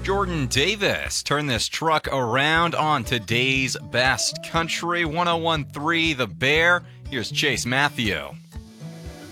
Jordan Davis. Turn this truck around on today's Best Country 101.3 The Bear. Here's Chase Matthew.